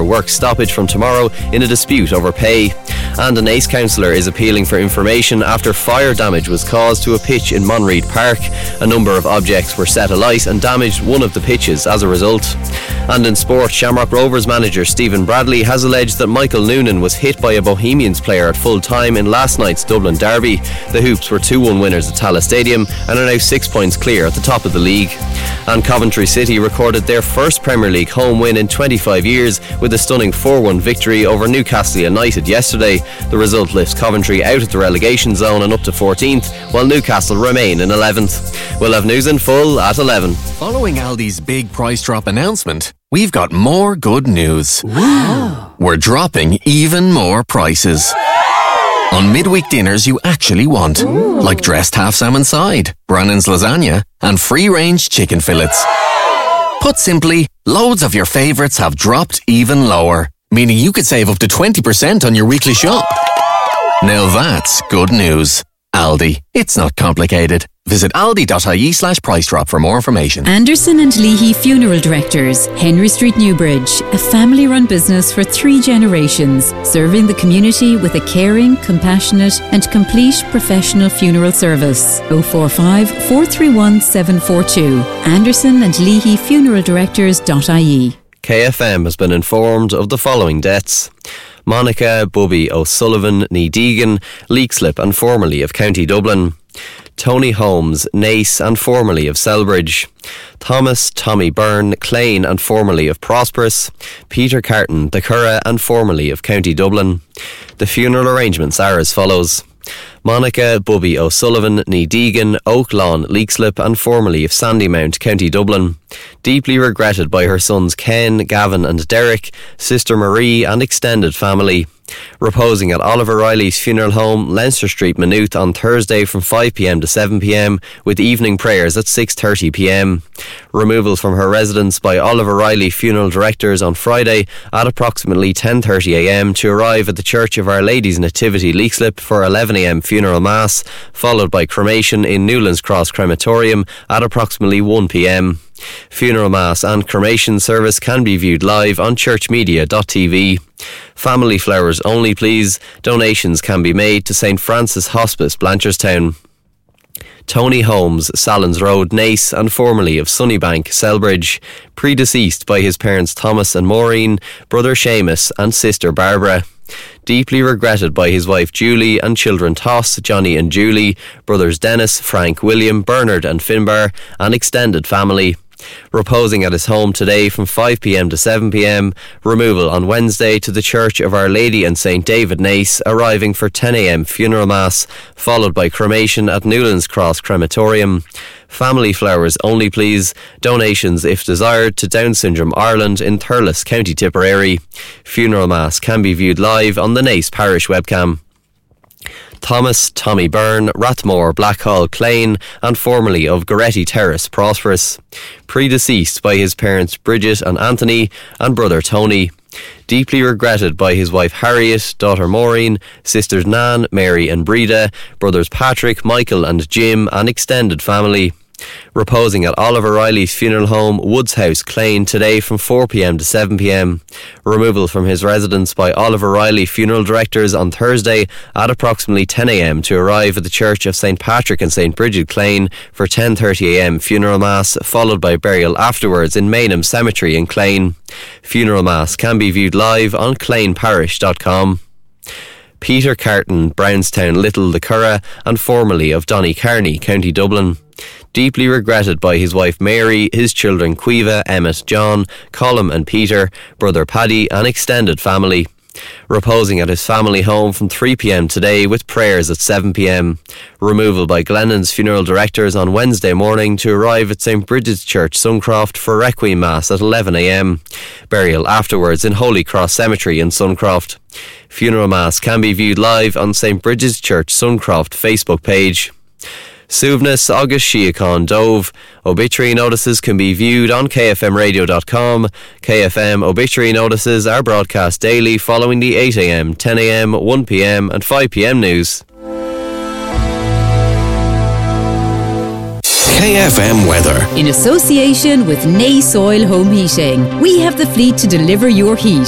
work stoppage from tomorrow in a dispute over pay. And a Naas councillor is appealing for information after fire damage was caused to a pitch in Monreid Park. A number of objects were set alight and damaged one of the pitches as a result. And in sport, Shamrock Rovers manager Stephen Bradley has alleged that Michael Noonan was hit by a Bohemians player at full time in last night's Dublin derby. The Hoops were 2-1 winners at Tallaght Stadium and are now 6 points clear at the top of the league. And Coventry City recorded their first Premier League home win in 25 years with a stunning 4-1 victory over Newcastle United yesterday. The result lifts Coventry out of the relegation zone and up to 14th, while Newcastle remain in 11th. We'll have news in full at 11. Following Aldi's big price drop announcement, we've got more good news. Wow. We're dropping even more prices. On midweek dinners you actually want, like dressed half salmon side, Brannan's lasagna, and free-range chicken fillets. Put simply, loads of your favourites have dropped even lower, meaning you could save up to 20% on your weekly shop. Now that's good news. Aldi. It's not complicated. Visit aldi.ie/price drop for more information. Anderson and Leahy Funeral Directors, Henry Street, Newbridge. A family-run business for 3 generations, serving the community with a caring, compassionate and complete professional funeral service. 045 431 742. Anderson and Leahy Funeral Directors.ie. KFM has been informed of the following deaths: Monica Bubby O'Sullivan, ní Deegan, Leixlip and formerly of County Dublin; Tony Holmes, Naas and formerly of Selbridge; Thomas Tommy Byrne, Clane and formerly of Prosperous; Peter Carton, the Curragh and formerly of County Dublin. The funeral arrangements are as follows: Monica Bubby O'Sullivan, ní Deegan, Oak Lawn, Leixlip and formerly of Sandymount, County Dublin. Deeply regretted by her sons Ken, Gavin and Derek, sister Marie and extended family. Reposing at Oliver Riley's funeral home, Leinster Street, Maynooth, on Thursday from 5pm to 7pm, with evening prayers at 6:30pm. Removal from her residence by Oliver Riley Funeral Directors on Friday at approximately 10:30am to arrive at the Church of Our Lady's Nativity, Leixlip, for 11am funeral mass, followed by cremation in Newlands Cross Crematorium at approximately 1pm. Funeral mass and cremation service can be viewed live on churchmedia.tv. Family flowers only, please. Donations can be made to St Francis Hospice, Blanchardstown. Tony Holmes, Sallins Road, Naas and formerly of Sunnybank, Selbridge. Predeceased by his parents Thomas and Maureen, brother Seamus and sister Barbara. Deeply regretted by his wife Julie and children Toss, Johnny and Julie, brothers Dennis, Frank, William, Bernard and Finbar, and extended family. Reposing at his home today from 5pm to 7pm. Removal on Wednesday to the Church of Our Lady and St David, Naas, arriving for 10am funeral mass, followed by cremation at Newlands Cross Crematorium. Family flowers only, please. Donations, if desired, to Down Syndrome Ireland in Thurles, County Tipperary. Funeral mass can be viewed live on the Naas Parish webcam. Thomas Tommy Byrne, Rathmore, Blackhall, Clane and formerly of Goretti Terrace, Prosperous. Predeceased by his parents Bridget and Anthony and brother Tony. Deeply regretted by his wife Harriet, daughter Maureen, sisters Nan, Mary and Breda, brothers Patrick, Michael and Jim and extended family. Reposing at Oliver Riley's funeral home, Woods House, Clane, today from 4pm to 7pm. Removal from his residence by Oliver Riley Funeral Directors on Thursday at approximately 10am to arrive at the Church of St Patrick and St Bridget, Clane, for 10:30am funeral mass, followed by burial afterwards in Maynham Cemetery in Clane. Funeral mass can be viewed live on claineparish.com. Peter Carton, Brownstown Little, the Curragh, and formerly of Donnycarney, County Dublin. Deeply regretted by his wife Mary, his children Quiva, Emmett, John, Colm and Peter, brother Paddy and extended family. Reposing at his family home from 3pm today with prayers at 7pm. Removal by Glennon's Funeral Directors on Wednesday morning to arrive at St Bridget's Church, Suncroft, for Requiem Mass at 11am. Burial afterwards in Holy Cross Cemetery in Suncroft. Funeral Mass can be viewed live on St Bridget's Church, Suncroft Facebook page. Suivnus August Síocháin Dove. Obituary notices can be viewed on kfmradio.com. KFM obituary notices are broadcast daily following the 8am, 10am, 1pm and 5pm news. KFM weather. In association with Naas Soil Home Heating, we have the fleet to deliver your heat.